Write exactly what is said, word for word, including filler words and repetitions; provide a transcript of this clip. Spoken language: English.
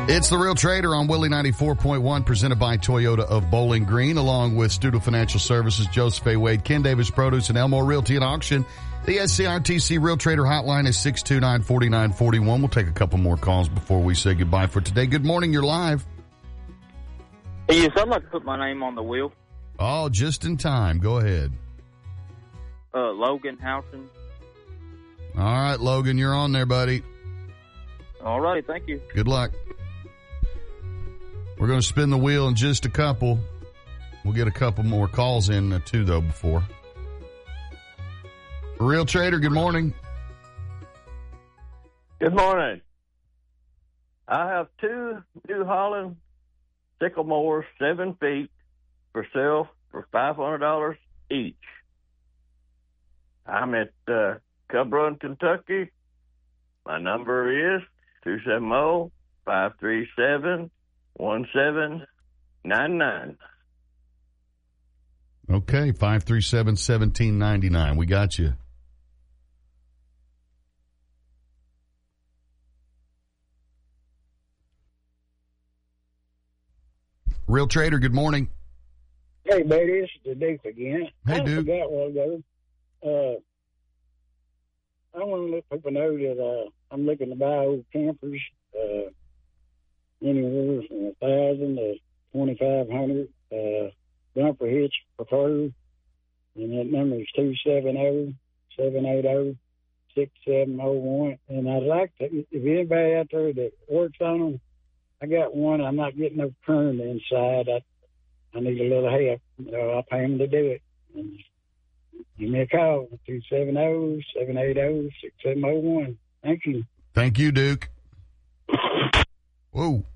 It's The Real Trader on Willie ninety-four point one, presented by Toyota of Bowling Green, along with Studo Financial Services, Joseph A. Wade, Ken Davis Produce, and Elmore Realty and Auction. The S C R T C Real Trader hotline is six two nine, four nine four one. We'll take a couple more calls before we say goodbye for today. Good morning, you're live. Hey, yes, I'd like to put my name on the wheel. Oh, just in time. Go ahead. Uh, Logan Housen. All right, Logan, you're on there, buddy. All right, thank you. Good luck. We're going to spin the wheel in just a couple. We'll get a couple more calls in, uh, too, though, before. Real Trader, good morning. Good morning. I have two New Holland Sycamores, seven feet, for sale for five hundred dollars each. I'm at uh, Cub Run, Kentucky. My number is two seven zero, five three seven, one seven nine nine. Okay, five three seven, one seven nine nine. We got you. Real Trader, good morning. Hey, buddy, this is the Duke again. Hey, I Duke. forgot a while ago. Uh, I want to let people know that uh, I'm looking to buy old campers, uh, anywhere from a thousand to twenty five hundred. Uh, bumper hitch preferred, and that number is two seven zero, seven eight zero, six seven zero one. And I'd like to, if anybody out there that works on them, I got one. I'm not getting no current inside. I I need a little help. You know, I'll pay them to do it. And give me a call, two seven zero, seven eight zero, six seven zero one. Thank you. Thank you, Duke. Whoa.